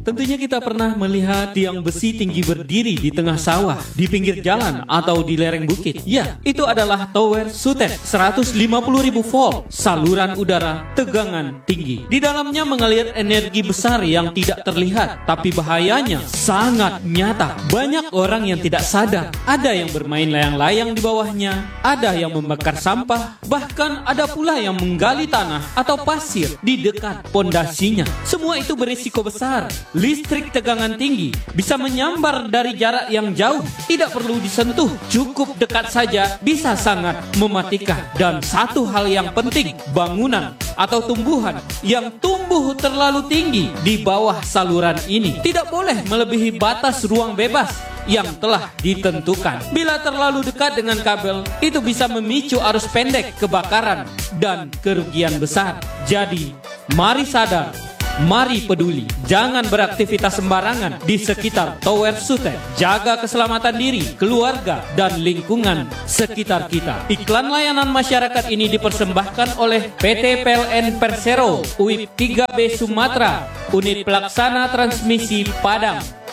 Tentunya kita pernah melihat tiang besi tinggi berdiri di tengah sawah, di pinggir jalan, atau di lereng bukit. Ya, itu adalah tower Sutet 150.000 volt, saluran udara tegangan tinggi. Di dalamnya mengalir energi besar yang tidak terlihat, tapi bahayanya sangat nyata. Banyak orang yang tidak sadar, ada yang bermain layang-layang di bawahnya, ada yang membakar sampah, bahkan ada pula yang menggali tanah atau pasir di dekat pondasinya. Semua itu berisiko besar. Listrik tegangan tinggi bisa menyambar dari jarak yang jauh, tidak perlu disentuh, cukup dekat saja bisa sangat mematikan. Dan satu hal yang penting, bangunan atau tumbuhan yang tumbuh terlalu tinggi di bawah saluran ini tidak boleh melebihi batas ruang bebas yang telah ditentukan. Bila terlalu dekat dengan kabel, itu bisa memicu arus pendek, kebakaran, dan kerugian besar. Jadi, mari sadar, mari peduli, jangan beraktivitas sembarangan di sekitar tower Sutet. Jaga keselamatan diri, keluarga, dan lingkungan sekitar kita. Iklan layanan masyarakat ini dipersembahkan oleh PT PLN Persero, UIP 3B Sumatera, Unit Pelaksana Transmisi Padang.